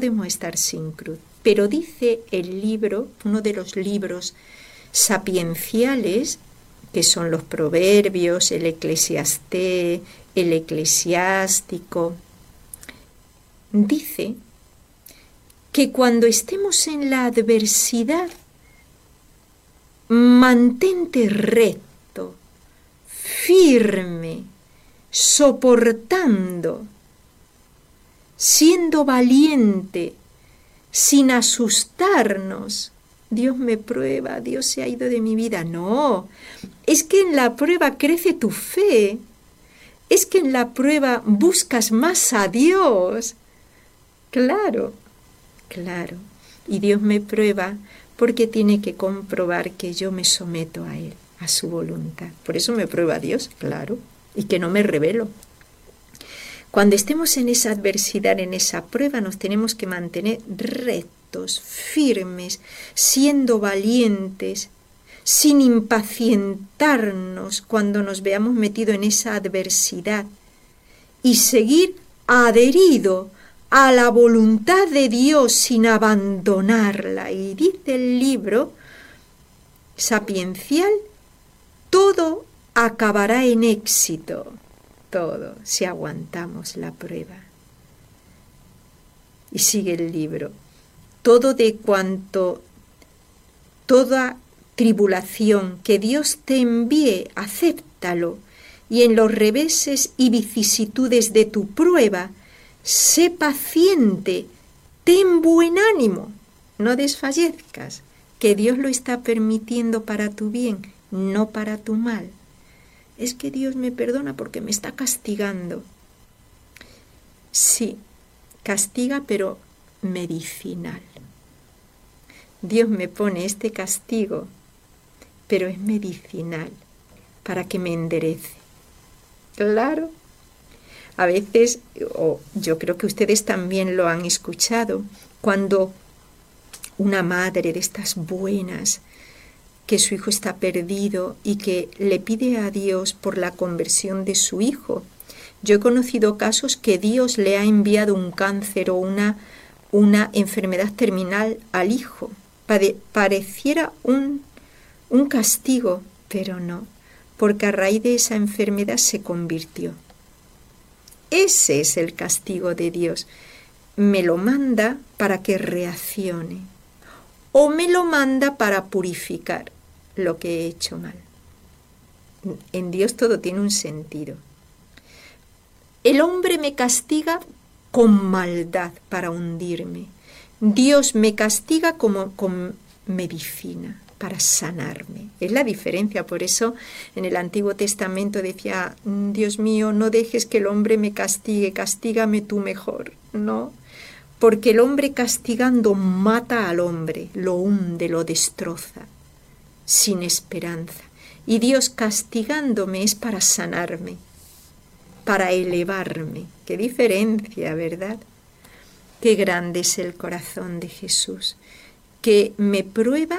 podemos estar sin cruz. Pero dice el libro, uno de los libros sapienciales, que son los Proverbios, el Eclesiastés, el Eclesiástico, dice que cuando estemos en la adversidad, mantente recto, firme, soportando, siendo valiente, sin asustarnos. Dios me prueba, Dios se ha ido de mi vida. No, es que en la prueba crece tu fe, es que en la prueba buscas más a Dios. Claro, claro. Y Dios me prueba porque tiene que comprobar que yo me someto a Él, a su voluntad. Por eso me prueba Dios, claro, y que no me rebelo. Cuando estemos en esa adversidad, en esa prueba, nos tenemos que mantener rectos, firmes, siendo valientes, sin impacientarnos cuando nos veamos metidos en esa adversidad y seguir adherido a la voluntad de Dios sin abandonarla. Y dice el libro sapiencial, todo acabará en éxito, todo, si aguantamos la prueba. Y sigue el libro, toda tribulación que Dios te envíe, acéptalo, y en los reveses y vicisitudes de tu prueba, sé paciente, ten buen ánimo, no desfallezcas, que Dios lo está permitiendo para tu bien, no para tu mal. Es que Dios me perdona porque me está castigando. Sí, castiga, pero medicinal. Dios me pone este castigo, pero es medicinal, para que me enderece. Claro. A veces, yo creo que ustedes también lo han escuchado, cuando una madre de estas buenas, que su hijo está perdido y que le pide a Dios por la conversión de su hijo. Yo he conocido casos que Dios le ha enviado un cáncer o una enfermedad terminal al hijo. Pareciera un castigo, pero no, porque a raíz de esa enfermedad se convirtió. Ese es el castigo de Dios. Me lo manda para que reaccione, o me lo manda para purificar lo que he hecho mal. En Dios todo tiene un sentido. El hombre me castiga con maldad para hundirme. Dios me castiga con medicina para sanarme. Es la diferencia. Por eso en el Antiguo Testamento decía, Dios mío, no dejes que el hombre me castigue, castígame tú mejor. No, porque el hombre castigando mata al hombre, lo hunde, lo destroza, sin esperanza. Y Dios castigándome es para sanarme, para elevarme. Qué diferencia, ¿verdad? Qué grande es el corazón de Jesús, que me prueba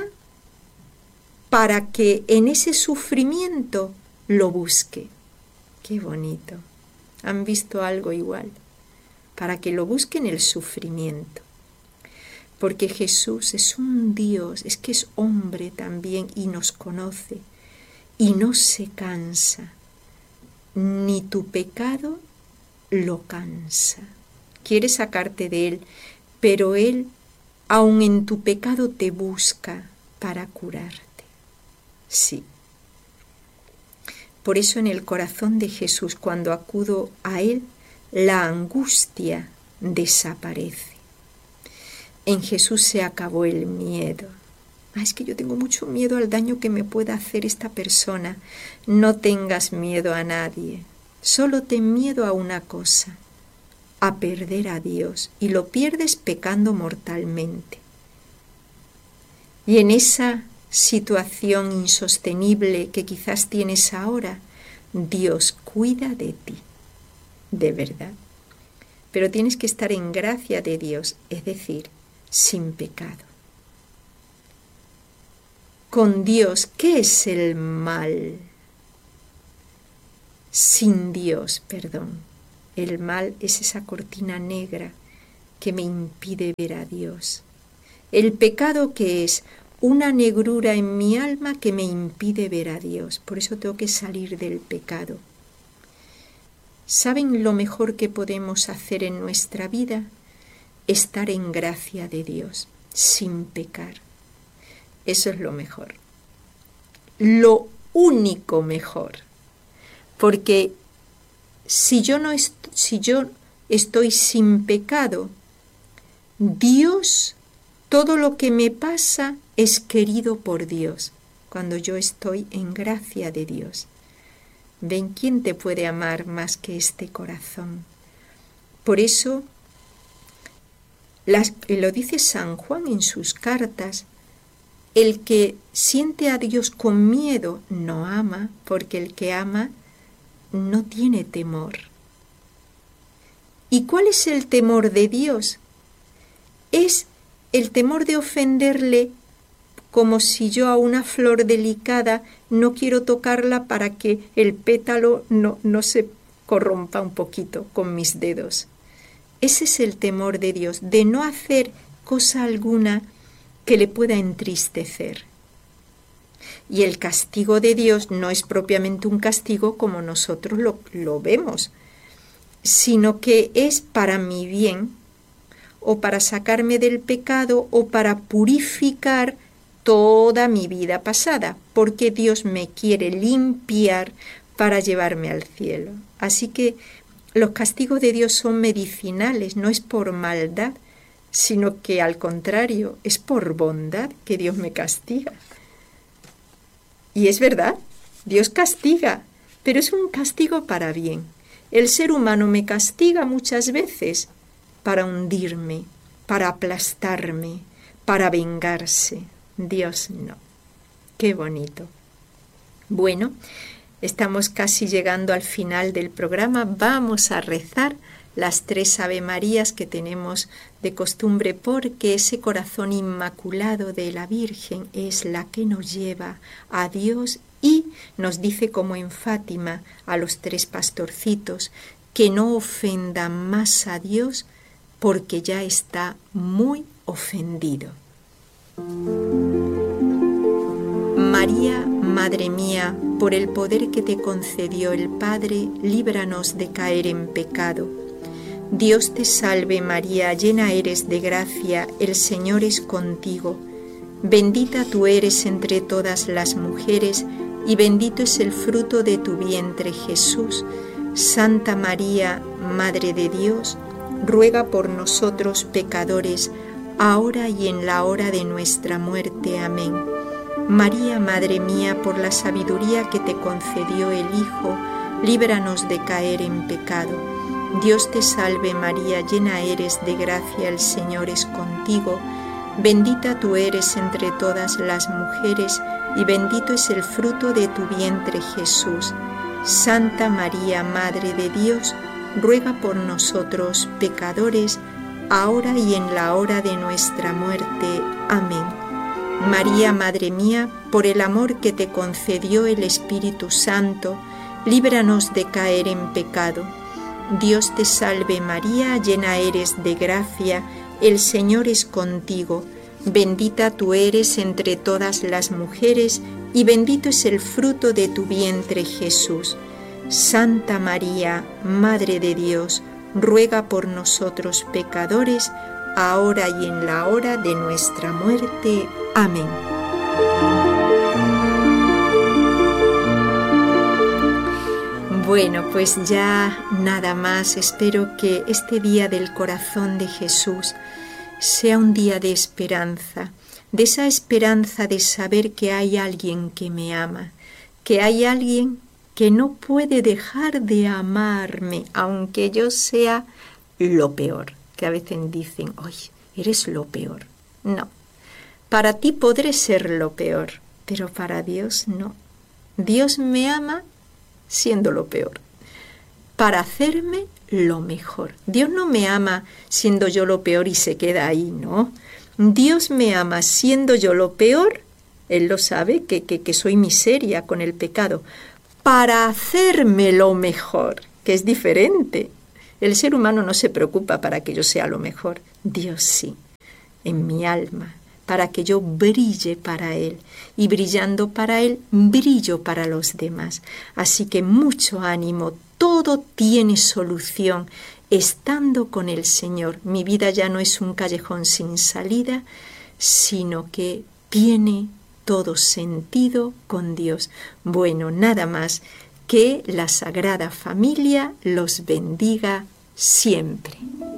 para que en ese sufrimiento lo busque. Qué bonito. ¿Han visto algo igual? Para que lo busque en el sufrimiento. Porque Jesús es un Dios, es que es hombre también y nos conoce y no se cansa. Ni tu pecado lo cansa. Quiere sacarte de él, pero él, aun en tu pecado, te busca para curarte. Sí. Por eso en el corazón de Jesús, cuando acudo a él, la angustia desaparece. En Jesús se acabó el miedo. Es que yo tengo mucho miedo al daño que me pueda hacer esta persona. No tengas miedo a nadie. Solo ten miedo a una cosa, a perder a Dios. Y lo pierdes pecando mortalmente. Y en esa situación insostenible que quizás tienes ahora, Dios cuida de ti, de verdad. Pero tienes que estar en gracia de Dios, es decir, sin pecado. Con Dios, ¿qué es el mal? Sin Dios, perdón. El mal es esa cortina negra que me impide ver a Dios. El pecado que es una negrura en mi alma que me impide ver a Dios. Por eso tengo que salir del pecado. ¿Saben lo mejor que podemos hacer en nuestra vida? Estar en gracia de Dios, sin pecar. Eso es lo mejor. Lo único mejor. Porque si yo estoy sin pecado, Dios, todo lo que me pasa es querido por Dios, cuando yo estoy en gracia de Dios. ¿Ven quién te puede amar más que este corazón? Por eso, lo dice San Juan en sus cartas, el que siente a Dios con miedo no ama, porque el que ama no tiene temor. ¿Y cuál es el temor de Dios? Es el temor de ofenderle, como si yo a una flor delicada no quiero tocarla para que el pétalo no se corrompa un poquito con mis dedos. Ese es el temor de Dios, de no hacer cosa alguna que le pueda entristecer. Y el castigo de Dios no es propiamente un castigo como nosotros lo vemos, sino que es para mi bien, o para sacarme del pecado, o para purificar toda mi vida pasada, porque Dios me quiere limpiar para llevarme al cielo. Así que los castigos de Dios son medicinales, no es por maldad, sino que al contrario, es por bondad que Dios me castiga. Y es verdad, Dios castiga, pero es un castigo para bien. El ser humano me castiga muchas veces para hundirme, para aplastarme, para vengarse. Dios no. Qué bonito. Bueno, estamos casi llegando al final del programa. Vamos a rezar las 3 Ave Marías que tenemos de costumbre, porque ese corazón inmaculado de la Virgen es la que nos lleva a Dios y nos dice, como en Fátima a los 3 pastorcitos, que no ofendan más a Dios porque ya está muy ofendido. María, Madre mía, por el poder que te concedió el Padre, líbranos de caer en pecado. Dios te salve María, llena eres de gracia, el Señor es contigo. Bendita tú eres entre todas las mujeres, y bendito es el fruto de tu vientre, Jesús. Santa María, Madre de Dios, ruega por nosotros pecadores, ahora y en la hora de nuestra muerte. Amén. María, Madre mía, por la sabiduría que te concedió el Hijo, líbranos de caer en pecado. Dios te salve María, llena eres de gracia, el Señor es contigo. Bendita tú eres entre todas las mujeres, y bendito es el fruto de tu vientre, Jesús. Santa María, Madre de Dios, ruega por nosotros pecadores, ahora y en la hora de nuestra muerte. Amén. María, Madre mía, por el amor que te concedió el Espíritu Santo, líbranos de caer en pecado. Dios te salve María, llena eres de gracia, el Señor es contigo. Bendita tú eres entre todas las mujeres, y bendito es el fruto de tu vientre, Jesús. Santa María, Madre de Dios, ruega por nosotros pecadores, ahora y en la hora de nuestra muerte. Amén. Bueno, pues ya nada más. Espero que este día del corazón de Jesús sea un día de esperanza, de esa esperanza de saber que hay alguien que me ama, que hay alguien que no puede dejar de amarme, aunque yo sea lo peor, que a veces dicen, oye, eres lo peor. No, para ti podré ser lo peor, pero para Dios no. Dios me ama siendo lo peor, para hacerme lo mejor. Dios no me ama siendo yo lo peor y se queda ahí, ¿no? Dios me ama siendo yo lo peor, Él lo sabe, que soy miseria con el pecado, para hacerme lo mejor, que es diferente. El ser humano no se preocupa para que yo sea lo mejor. Dios sí, en mi alma, para que yo brille para Él. Y brillando para Él, brillo para los demás. Así que mucho ánimo, todo tiene solución. Estando con el Señor, mi vida ya no es un callejón sin salida, sino que tiene todo sentido con Dios. Bueno, nada más, que la Sagrada Familia los bendiga siempre.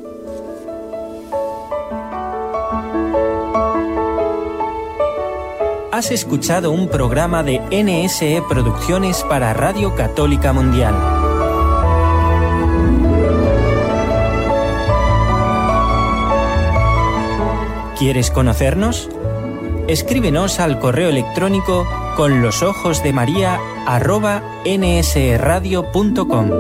Has escuchado un programa de NSE Producciones para Radio Católica Mundial. ¿Quieres conocernos? Escríbenos al correo electrónico conlosojosdemaria@nsradio.com.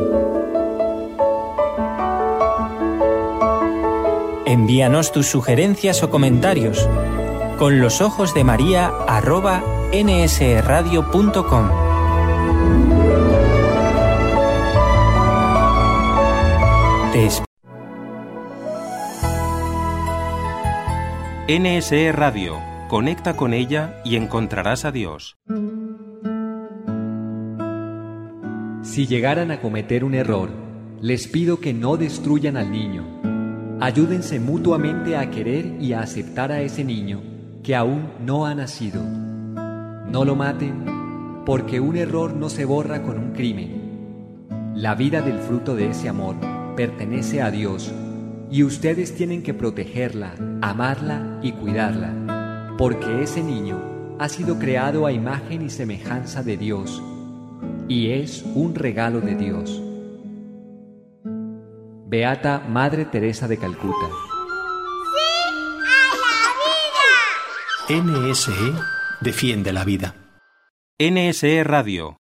Envíanos tus sugerencias o comentarios conlosojosdemaria@nsradio.com. NSE Radio. Conecta con ella y encontrarás a Dios. Si llegaran a cometer un error, les pido que no destruyan al niño. Ayúdense mutuamente a querer y a aceptar a ese niño que aún no ha nacido. No lo maten, porque un error no se borra con un crimen. La vida del fruto de ese amor pertenece a Dios y ustedes tienen que protegerla, amarla y cuidarla, porque ese niño ha sido creado a imagen y semejanza de Dios y es un regalo de Dios. Beata Madre Teresa de Calcuta. NSE defiende la vida. NSE Radio.